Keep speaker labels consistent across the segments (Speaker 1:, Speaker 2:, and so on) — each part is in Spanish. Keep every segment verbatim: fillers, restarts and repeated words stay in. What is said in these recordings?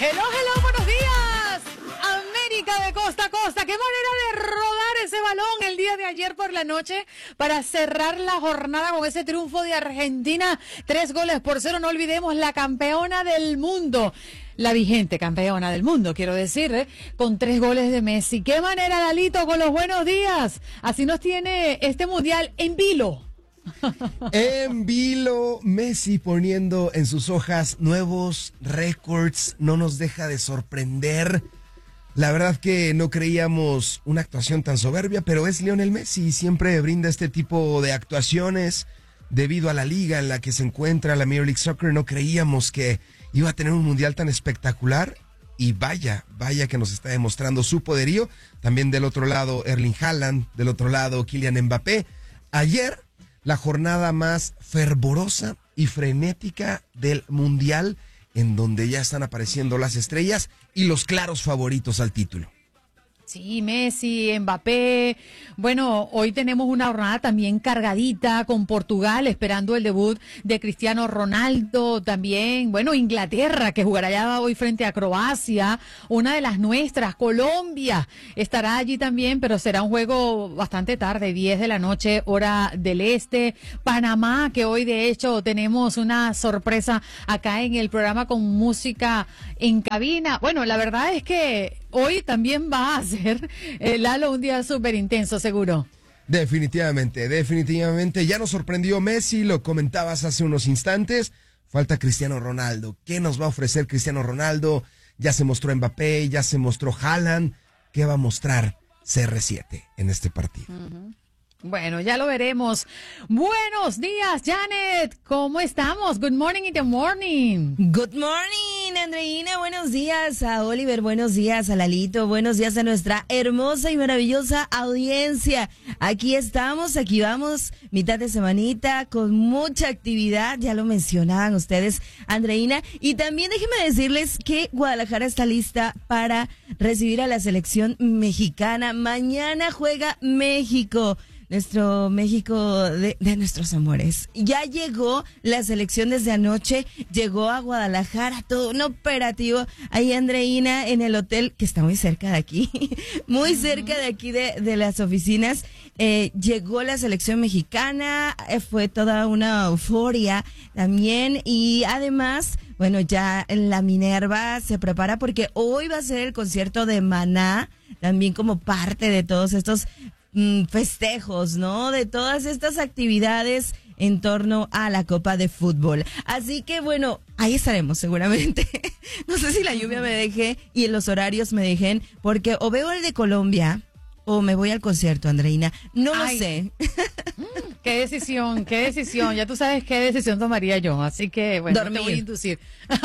Speaker 1: Hello, hello, buenos días. América de costa a costa. Qué manera de rodar ese balón el día de ayer por la noche para cerrar la jornada con ese triunfo de Argentina. Tres goles por cero. No olvidemos la campeona del mundo. La vigente campeona del mundo, quiero decir, ¿eh? Con tres goles de Messi. Qué manera, Lalito, con los buenos días. Así nos tiene este mundial en vilo.
Speaker 2: En vilo, Messi poniendo en sus hojas nuevos récords, no nos deja de sorprender. La verdad que no creíamos una actuación tan soberbia, pero es Lionel Messi y siempre brinda este tipo de actuaciones debido a la liga en la que se encuentra la Major League Soccer. No creíamos que iba a tener un mundial tan espectacular y vaya, vaya que nos está demostrando su poderío. También del otro lado Erling Haaland, del otro lado Kylian Mbappé. Ayer la jornada más fervorosa y frenética del mundial, en donde ya están apareciendo las estrellas y los claros favoritos al título.
Speaker 1: Sí, Messi, Mbappé. Bueno, hoy tenemos una jornada también cargadita con Portugal, esperando el debut de Cristiano Ronaldo. También, bueno, Inglaterra, que jugará ya hoy frente a Croacia, una de las nuestras. Colombia estará allí también, pero será un juego bastante tarde, diez de la noche, hora del este. Panamá, que hoy de hecho tenemos una sorpresa acá en el programa con música en cabina. Bueno, la verdad es que hoy también va a ser, eh, Lalo, un día súper intenso, seguro.
Speaker 2: Definitivamente, definitivamente. Ya nos sorprendió Messi, lo comentabas hace unos instantes. Falta Cristiano Ronaldo. ¿Qué nos va a ofrecer Cristiano Ronaldo? Ya se mostró Mbappé, ya se mostró Haaland. ¿Qué va a mostrar C R siete en este partido?
Speaker 1: Uh-huh. Bueno, ya lo veremos. Buenos días, Janet. ¿Cómo estamos? Good morning in the morning.
Speaker 3: Good morning, Andreina. Buenos días a Oliver. Buenos días a Lalito. Buenos días a nuestra hermosa y maravillosa audiencia. Aquí estamos, aquí vamos, mitad de semanita, con mucha actividad. Ya lo mencionaban ustedes, Andreina. Y también déjenme decirles que Guadalajara está lista para recibir a la selección mexicana. Mañana juega México. Nuestro México de, de nuestros amores. Ya llegó la selección desde anoche, llegó a Guadalajara, todo un operativo ahí, Andreina, en el hotel que está muy cerca de aquí, muy cerca de aquí de, de las oficinas. Eh, llegó la selección mexicana, eh, fue toda una euforia también, y además, bueno, ya la Minerva se prepara porque hoy va a ser el concierto de Maná, también como parte de todos estos festejos, ¿no? De todas estas actividades en torno a la Copa de Fútbol. Así que bueno, ahí estaremos seguramente. No sé si la lluvia me deje y los horarios me dejen, porque o veo el de Colombia o me voy al concierto, Andreina. No lo
Speaker 1: Ay.
Speaker 3: sé.
Speaker 1: Qué decisión, qué decisión. Ya tú sabes qué decisión tomaría yo, así que bueno,
Speaker 3: Dormir.
Speaker 1: no te voy a inducir.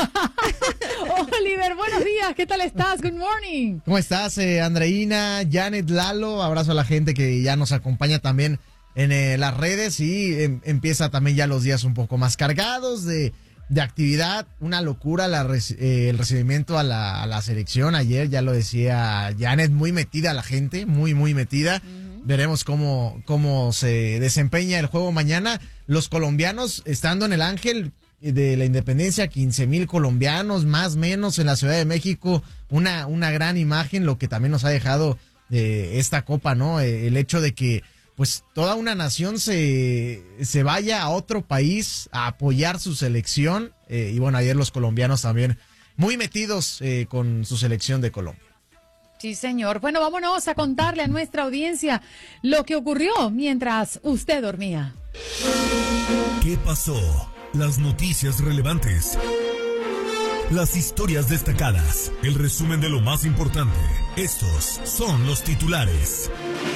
Speaker 1: Oliver, buenos días, ¿qué tal estás? Good morning.
Speaker 4: ¿Cómo estás, eh, Andreina, Janet, Lalo? Abrazo a la gente que ya nos acompaña también en eh, las redes y eh, empieza también ya los días un poco más cargados de, de actividad. Una locura la, eh, el recibimiento a la, a la selección. Ayer ya lo decía Janet, muy metida la gente, muy, muy metida. Uh-huh. Veremos cómo, cómo se desempeña el juego mañana. Los colombianos estando en el Ángel de la Independencia, quince mil colombianos, más o menos en la Ciudad de México, una, una gran imagen, lo que también nos ha dejado eh, esta copa, ¿no? Eh, el hecho de que pues toda una nación se, se vaya a otro país a apoyar su selección, eh, y bueno, ayer los colombianos también muy metidos eh, con su selección de Colombia.
Speaker 1: Sí, señor. Bueno, vámonos a contarle a nuestra audiencia lo que ocurrió mientras usted dormía.
Speaker 5: ¿Qué pasó? Las noticias relevantes, las historias destacadas, el resumen de lo más importante. Estos son los titulares.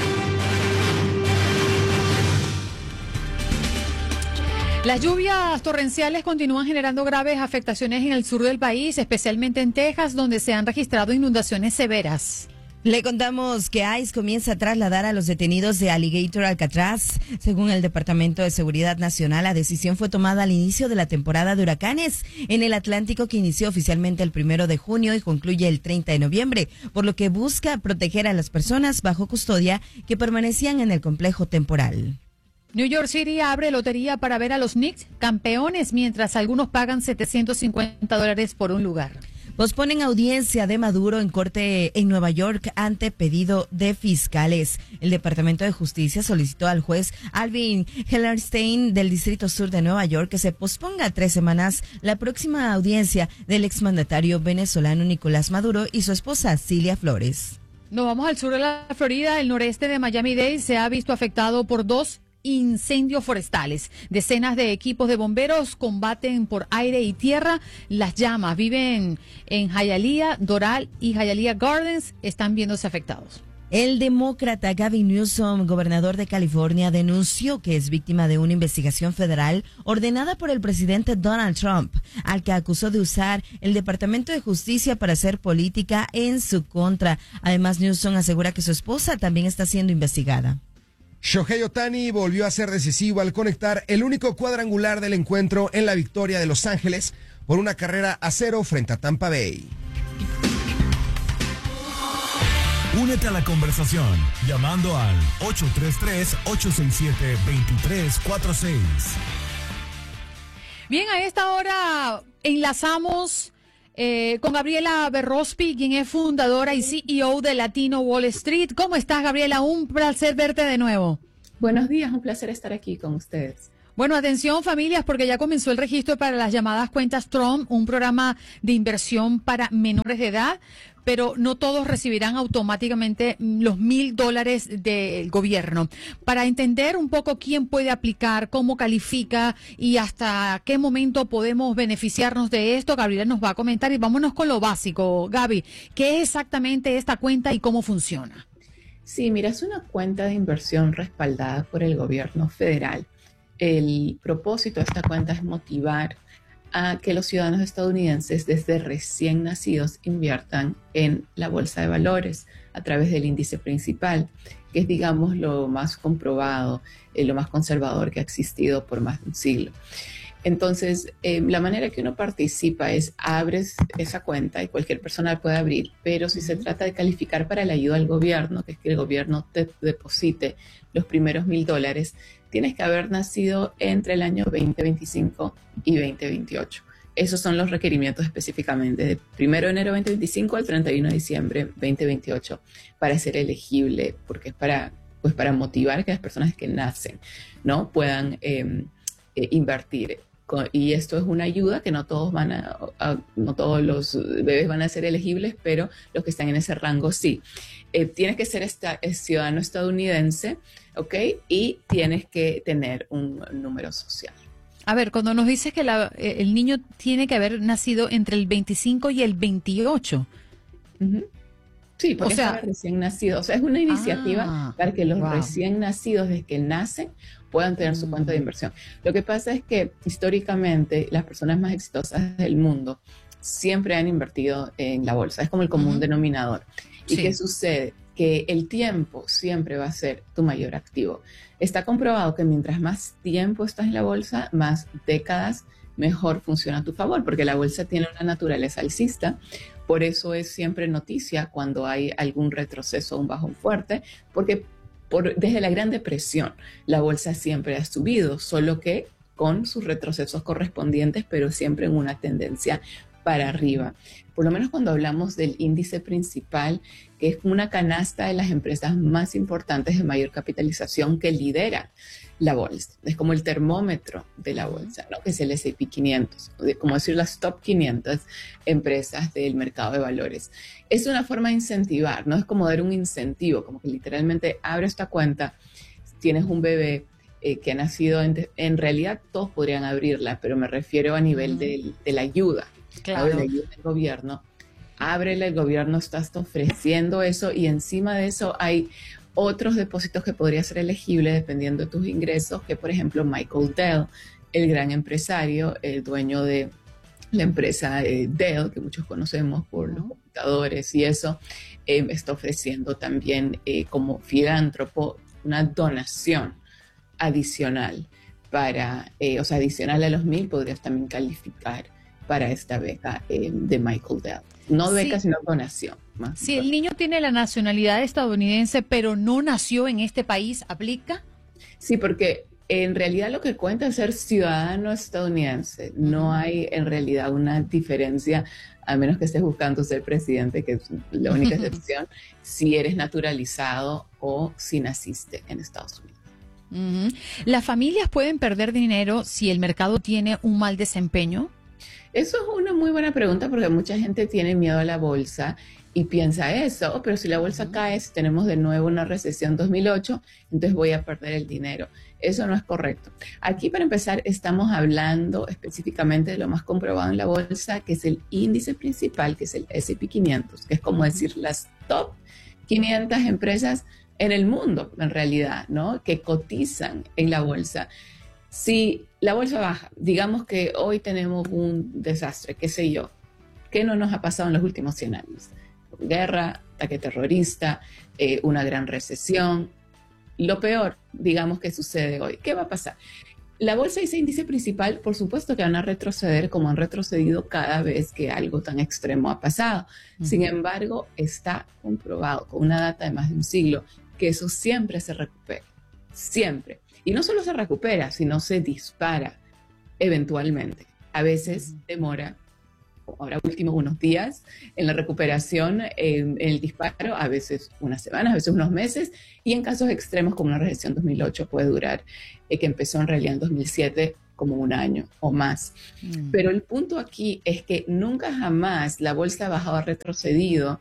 Speaker 1: Las lluvias torrenciales continúan generando graves afectaciones en el sur del país, especialmente en Texas, donde se han registrado inundaciones severas.
Speaker 3: Le contamos que ICE comienza a trasladar a los detenidos de Alligator Alcatraz. Según el Departamento de Seguridad Nacional, la decisión fue tomada al inicio de la temporada de huracanes en el Atlántico, que inició oficialmente el primero de junio y concluye el treinta de noviembre, por lo que busca proteger a las personas bajo custodia que permanecían en el complejo temporal.
Speaker 1: New York City abre lotería para ver a los Knicks campeones, mientras algunos pagan setecientos cincuenta dólares por un lugar.
Speaker 3: Posponen audiencia de Maduro en corte en Nueva York ante pedido de fiscales. El Departamento de Justicia solicitó al juez Alvin Hellerstein del Distrito Sur de Nueva York que se posponga tres semanas la próxima audiencia del exmandatario venezolano Nicolás Maduro y su esposa Cilia Flores.
Speaker 1: Nos vamos al sur de la Florida. El noreste de Miami-Dade se ha visto afectado por dos incendios forestales. Decenas de equipos de bomberos combaten por aire y tierra las llamas. Viven en Hialeah, Doral y Hialeah Gardens. Están viéndose afectados.
Speaker 3: El demócrata Gavin Newsom, gobernador de California, denunció que es víctima de una investigación federal ordenada por el presidente Donald Trump, al que acusó de usar el Departamento de Justicia para hacer política en su contra. Además, Newsom asegura que su esposa también está siendo investigada.
Speaker 2: Shohei Ohtani volvió a ser decisivo al conectar el único cuadrangular del encuentro en la victoria de Los Ángeles por una carrera a cero frente a Tampa Bay.
Speaker 5: Únete a la conversación llamando al ocho tres tres, ocho seis siete, dos tres cuatro seis.
Speaker 1: Bien, a esta hora enlazamos eh, con Gabriela Berrospi, quien es fundadora y C E O de Latino Wall Street. ¿Cómo estás, Gabriela? Un placer verte de nuevo.
Speaker 6: Buenos días, un placer estar aquí con ustedes.
Speaker 1: Bueno, atención familias, porque ya comenzó el registro para las llamadas cuentas Trump, un programa de inversión para menores de edad, pero no todos recibirán automáticamente los mil dólares del gobierno. Para entender un poco quién puede aplicar, cómo califica y hasta qué momento podemos beneficiarnos de esto, Gabriela nos va a comentar y vámonos con lo básico. Gaby, ¿qué es exactamente esta cuenta y cómo funciona?
Speaker 6: Sí, mira, es una cuenta de inversión respaldada por el gobierno federal. El propósito de esta cuenta es motivar a que los ciudadanos estadounidenses desde recién nacidos inviertan en la bolsa de valores a través del índice principal, que es, digamos, lo más comprobado, eh, lo más conservador que ha existido por más de un siglo. Entonces, eh, la manera que uno participa es abres esa cuenta y cualquier persona la puede abrir, pero si se trata de calificar para la ayuda al gobierno, que es que el gobierno te deposite los primeros mil dólares, tienes que haber nacido entre el año veinte veinticinco y veinte veintiocho. Esos son los requerimientos específicamente, de primero de enero veinte veinticinco al treinta y uno de diciembre veinte veintiocho, para ser elegible, porque es para, pues para motivar que las personas que nacen, ¿no?, puedan eh, eh, invertir. Y esto es una ayuda que no todos van a, a, no todos los bebés van a ser elegibles, pero los que están en ese rango sí. Eh, tienes que ser esta, ciudadano estadounidense, ¿ok? Y tienes que tener un número social.
Speaker 1: A ver, cuando nos dices que la, el niño tiene que haber nacido entre el veinticinco y el veintiocho.
Speaker 6: Uh-huh. Sí, porque o sea, es recién nacido. O sea, es una iniciativa ah, para que los wow. recién nacidos, desde que nacen, puedan tener su cuenta de inversión. Lo que pasa es que históricamente las personas más exitosas del mundo siempre han invertido en la bolsa. Es como el común uh-huh. denominador. ¿Y sí. qué sucede? Que el tiempo siempre va a ser tu mayor activo. Está comprobado que mientras más tiempo estás en la bolsa, más décadas, mejor funciona a tu favor, porque la bolsa tiene una naturaleza alcista. Por eso es siempre noticia cuando hay algún retroceso o un bajón fuerte, porque por, desde la Gran Depresión la bolsa siempre ha subido, solo que con sus retrocesos correspondientes, pero siempre en una tendencia para arriba. Por lo menos cuando hablamos del índice principal, que es una canasta de las empresas más importantes de mayor capitalización que lidera la bolsa. Es como el termómetro de la bolsa, ¿no?, que es el ese y pe quinientos, como decir las top quinientas empresas del mercado de valores. Es una forma de incentivar, ¿no? Es como dar un incentivo, como que literalmente abres esta cuenta, tienes un bebé eh, que ha nacido, en, en realidad todos podrían abrirla, pero me refiero a nivel uh-huh. de, de la ayuda. Claro. De la ayuda del gobierno. Ábrela, el gobierno está ofreciendo eso y encima de eso hay otros depósitos que podría ser elegible dependiendo de tus ingresos, que por ejemplo Michael Dell, el gran empresario, el dueño de la empresa eh, Dell, que muchos conocemos por los computadores y eso, eh, está ofreciendo también eh, como filántropo una donación adicional para, eh, o sea, adicional a los mil podrías también calificar para esta beca eh, de Michael Dell. No beca, sí. sino donación. Más
Speaker 1: si el niño tiene la nacionalidad estadounidense, pero no nació en este país, ¿aplica?
Speaker 6: Sí, porque en realidad lo que cuenta es ser ciudadano estadounidense. No hay en realidad una diferencia, a menos que estés buscando ser presidente, que es la única excepción, si eres naturalizado o si naciste en Estados Unidos.
Speaker 1: Uh-huh. ¿Las familias pueden perder dinero si el mercado tiene un mal desempeño?
Speaker 6: Eso es una muy buena pregunta porque mucha gente tiene miedo a la bolsa y piensa eso, oh, pero si la bolsa cae, si tenemos de nuevo una recesión dos mil ocho, entonces voy a perder el dinero. Eso no es correcto. Aquí, para empezar, estamos hablando específicamente de lo más comprobado en la bolsa, que es el índice principal, que es el ese and pe quinientos, que es como decir las top quinientas empresas en el mundo, en realidad, ¿no? Que cotizan en la bolsa. Si la bolsa baja, digamos que hoy tenemos un desastre, qué sé yo, ¿qué no nos ha pasado en los últimos cien años? Guerra, ataque terrorista, eh, una gran recesión. Lo peor, digamos, que sucede hoy. ¿Qué va a pasar? La bolsa y ese índice principal, por supuesto que van a retroceder como han retrocedido cada vez que algo tan extremo ha pasado. Uh-huh. Sin embargo, está comprobado con una data de más de un siglo que eso siempre se recupera, siempre. Y no solo se recupera, sino se dispara eventualmente. A veces demora, ahora último, unos días en la recuperación, en, en el disparo, a veces unas semanas, a veces unos meses, y en casos extremos como una recesión dos mil ocho puede durar, eh, que empezó en realidad en dos mil siete, como un año o más. Mm. Pero el punto aquí es que nunca jamás la bolsa ha bajado, ha retrocedido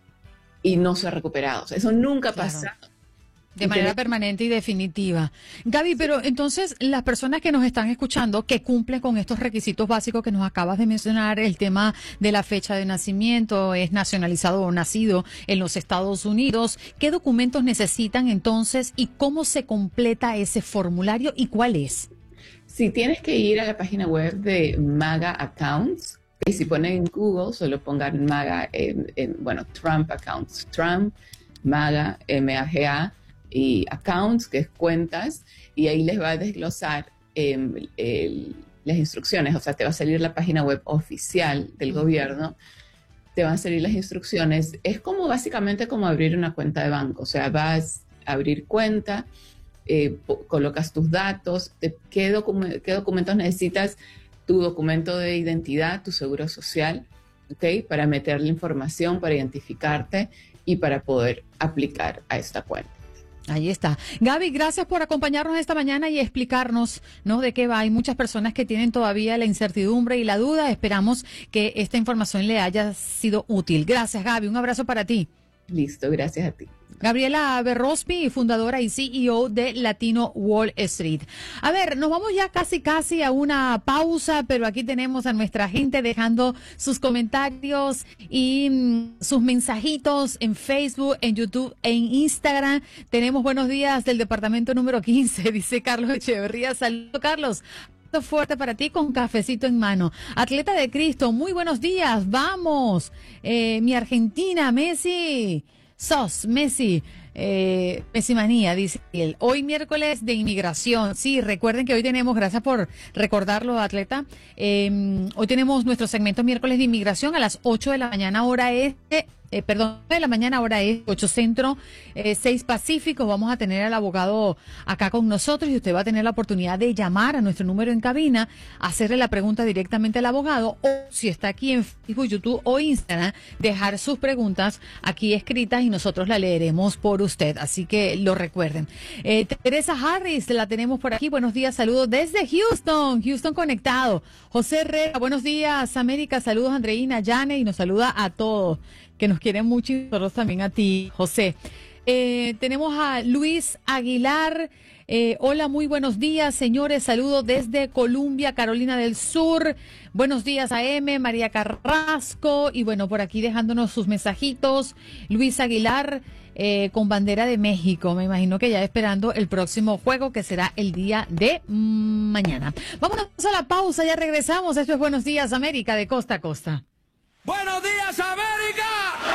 Speaker 6: y no se ha recuperado. O sea, eso nunca ha
Speaker 1: claro.
Speaker 6: pasado.
Speaker 1: De manera permanente y definitiva. Gaby, pero entonces las personas que nos están escuchando, que cumplen con estos requisitos básicos que nos acabas de mencionar, el tema de la fecha de nacimiento, es nacionalizado o nacido en los Estados Unidos, ¿qué documentos necesitan entonces y cómo se completa ese formulario y cuál es?
Speaker 6: Si tienes que ir a la página web de MAGA Accounts, y si ponen en Google, solo pongan MAGA, en, en, bueno, Trump Accounts, Trump, MAGA, M A G A, y accounts, que es cuentas, y ahí les va a desglosar eh, el, las instrucciones, o sea, te va a salir la página web oficial del gobierno, te van a salir las instrucciones. Es como básicamente como abrir una cuenta de banco, o sea, vas a abrir cuenta, eh, colocas tus datos, te, ¿qué, docu- qué documentos necesitas? Tu documento de identidad, tu seguro social, ¿ok? Para meter la información, para identificarte y para poder aplicar a esta cuenta.
Speaker 1: Ahí está. Gaby, gracias por acompañarnos esta mañana y explicarnos, ¿no?, de qué va. Hay muchas personas que tienen todavía la incertidumbre y la duda. Esperamos que esta información le haya sido útil. Gracias, Gaby. Un abrazo para ti.
Speaker 6: Listo, gracias a ti.
Speaker 1: Gabriela Berrospi, fundadora y C E O de Latino Wall Street. A ver, nos vamos ya casi casi a una pausa, pero aquí tenemos a nuestra gente dejando sus comentarios y mm, sus mensajitos en Facebook, en YouTube, en Instagram. Tenemos buenos días del departamento número quince, dice Carlos Echeverría. Saludos, Carlos. Fuerte para ti con cafecito en mano. Atleta de Cristo, muy buenos días, vamos. Eh, mi Argentina, Messi, sos, Messi, eh, Messi manía, dice él. Hoy miércoles de inmigración, sí, recuerden que hoy tenemos, gracias por recordarlo, atleta, eh, hoy tenemos nuestro segmento miércoles de inmigración a las ocho de la mañana, hora este. Eh, perdón, de la mañana, ahora es ocho Centro, eh, seis Pacífico. Vamos a tener al abogado acá con nosotros y usted va a tener la oportunidad de llamar a nuestro número en cabina, hacerle la pregunta directamente al abogado, o si está aquí en Facebook, YouTube o Instagram, dejar sus preguntas aquí escritas y nosotros la leeremos por usted. Así que lo recuerden. Eh, Teresa Harris, la tenemos por aquí. Buenos días, saludos desde Houston, Houston conectado. José Herrera, buenos días, América, saludos Andreina, Jane, y nos saluda a todos, que nos quieren mucho y nosotros también a ti, José. Eh, tenemos a Luis Aguilar. Eh, hola, muy buenos días, señores. Saludos desde Columbia, Carolina del Sur. Buenos días a M, María Carrasco. Y bueno, por aquí dejándonos sus mensajitos. Luis Aguilar, eh, con bandera de México. Me imagino que ya esperando el próximo juego, que será el día de mañana. Vámonos a la pausa, ya regresamos. Esto es Buenos Días, América, de costa a costa.
Speaker 7: ¡Buenos días, América!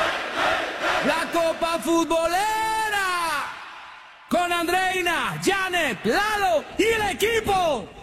Speaker 7: La Copa Futbolera con Andreina, Janet, Lalo y el equipo.